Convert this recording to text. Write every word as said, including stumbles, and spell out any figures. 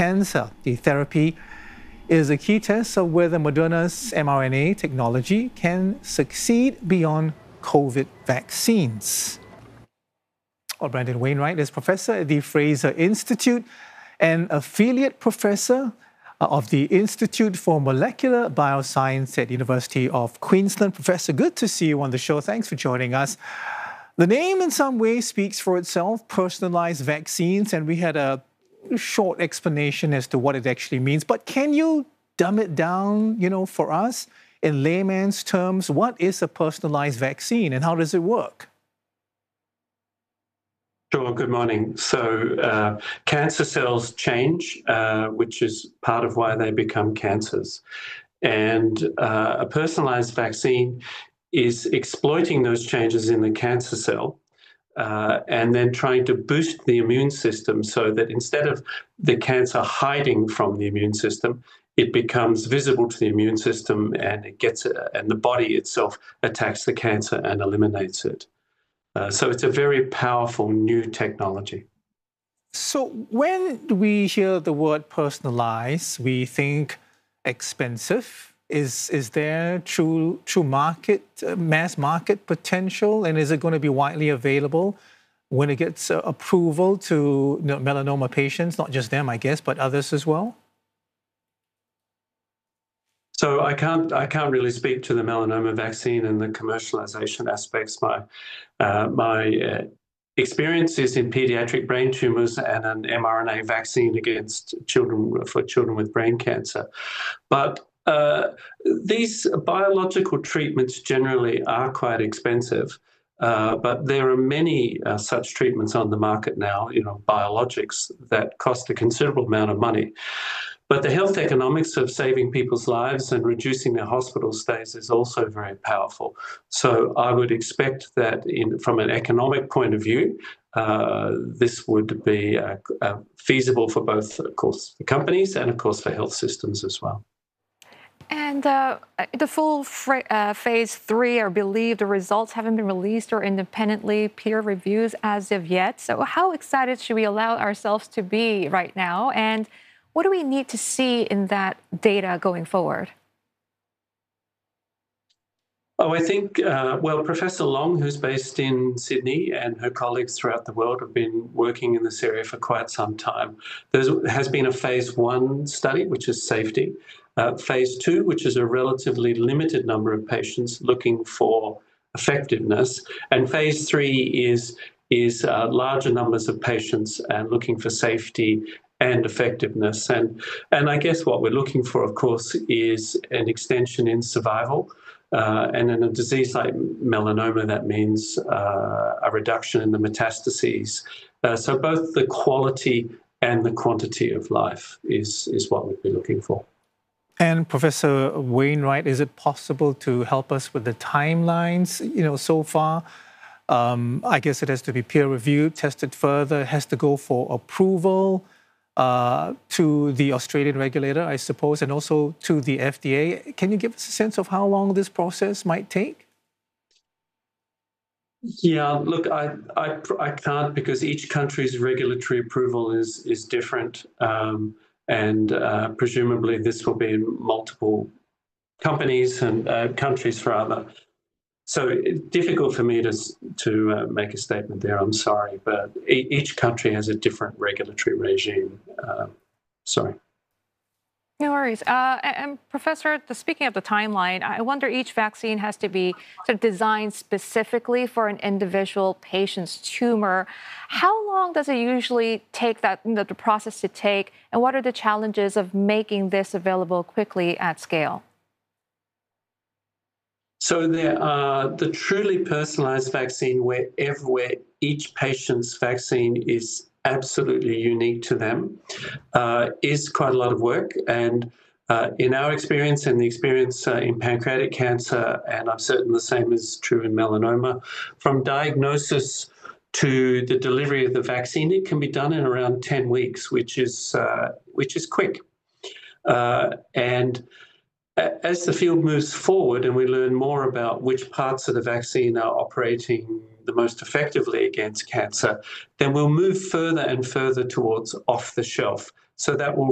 cancer. The therapy is a key test of whether Moderna's mRNA technology can succeed beyond COVID vaccines. Well, Brandon Wainwright is professor at the Fraser Institute and affiliate professor of the Institute for Molecular Bioscience at University of Queensland. Professor, good to see you on the show. Thanks for joining us. The name in some ways speaks for itself, personalized vaccines, and we had a short explanation as to what it actually means. But can you dumb it down, you know, for us in layman's terms? What is a personalized vaccine and how does it work? Sure, good morning. So uh, cancer cells change, uh, which is part of why they become cancers. And uh, a personalized vaccine is exploiting those changes in the cancer cell uh, and then trying to boost the immune system so that instead of the cancer hiding from the immune system, it becomes visible to the immune system and it gets it, and the body itself attacks the cancer and eliminates it. Uh, so it's a very powerful new technology. So when we hear the word personalized, we think expensive. Is is there true true market, uh, mass market potential, and is it going to be widely available when it gets uh, approval to you know, melanoma patients, not just them, I guess, but others as well? So I can't I can't really speak to the melanoma vaccine and the commercialization aspects. My uh, my uh, experience is in pediatric brain tumors and an mRNA vaccine against children for children with brain cancer. But uh, these biological treatments generally are quite expensive. Uh, but there are many uh, such treatments on the market now, you know, biologics that cost a considerable amount of money. But the health economics of saving people's lives and reducing their hospital stays is also very powerful. So I would expect that in, from an economic point of view, uh, this would be uh, uh, feasible for both, of course, the companies and, of course, for health systems as well. And uh, the full uh, phase three, I believe the results haven't been released or independently peer reviews as of yet. So how excited should we allow ourselves to be right now? And what do we need to see in that data going forward? Oh, I think, uh, well, Professor Long, who's based in Sydney, and her colleagues throughout the world have been working in this area for quite some time. There has been a phase one study, which is safety, uh, phase two, which is a relatively limited number of patients looking for effectiveness, and phase three is, is uh, larger numbers of patients and looking for safety and effectiveness. And, and I guess what we're looking for, of course, is an extension in survival. Uh, and in a disease like melanoma, that means uh, a reduction in the metastases. Uh, so both the quality and the quantity of life is, is what we'd be looking for. And Professor Wainwright, is it possible to help us with the timelines, you know, so far? Um, I guess it has to be peer-reviewed, tested further, it has to go for approval uh, to the Australian regulator, I suppose, and also to the F D A. Can you give us a sense of how long this process might take? Yeah, look, I, I, I can't, because each country's regulatory approval is, is different. Um, and uh, presumably this will be in multiple companies and uh, countries rather. So it's difficult for me to, to uh, make a statement there, I'm sorry, but e each country has a different regulatory regime. Uh, sorry. No worries. Uh, and Professor, the, speaking of the timeline, I wonder each vaccine has to be sort of designed specifically for an individual patient's tumor. How long does it usually take that, you know, the process to take, and what are the challenges of making this available quickly at scale? So there are the truly personalized vaccine where, where each patient's vaccine is absolutely unique to them, uh, is quite a lot of work. And uh, in our experience and the experience uh, in pancreatic cancer, and I'm certain the same is true in melanoma, from diagnosis to the delivery of the vaccine, it can be done in around ten weeks, which is, uh, which is quick. Uh, and as the field moves forward and we learn more about which parts of the vaccine are operating the most effectively against cancer, then we'll move further and further towards off the shelf. So that will